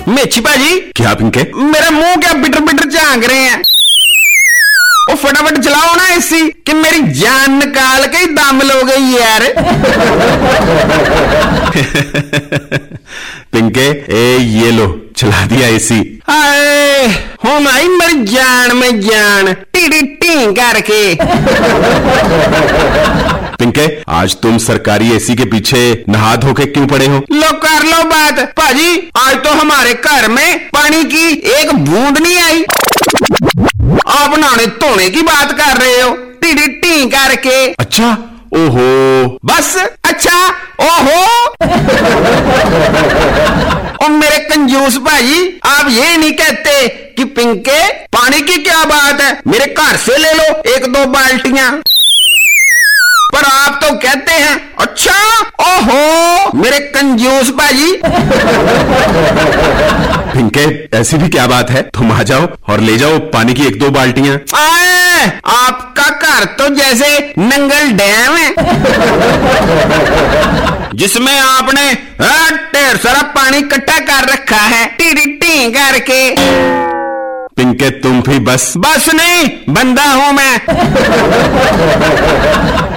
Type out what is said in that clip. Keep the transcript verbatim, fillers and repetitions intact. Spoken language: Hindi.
मेची भाजी। क्या पिंके? मेरा मुंह क्या बिटर बिटर झांक रहे हैं? वो फटाफट चलाओ ना एसी कि मेरी जान निकाल के ही दम लो गई यार। पिंके ए ये लो चला दिया एसी। हाय हो माई मेरी जान में जान टी टी करके। पिंके आज तुम सरकारी एसी के पीछे नहा धो के क्यों पड़े हो? लो कर लो बात भाजी, आज तो हमारे घर में पानी की एक बूंद नहीं आई। आप नहाने धोने की बात कर रहे हो टी टी करके। अच्छा ओहो बस अच्छा ओहो। और मेरे कंजूस भाई आप ये नहीं कहते कि पिंके पानी की क्या बात है, मेरे घर से ले लो एक दो बाल्टियां, पर आप तो कहते हैं अच्छा ओहो मेरे कंजूस भाई। पिंके ऐसी भी क्या बात है, तुम आ जाओ और ले जाओ पानी की एक दो बाल्टियां। आए, आपका घर तो जैसे नंगल डैम है जिसमें आपने ढेर सारा पानी इकट्ठा कर रखा है टी टी करके। पिंके तुम भी बस बस नहीं बंदा हूं मैं।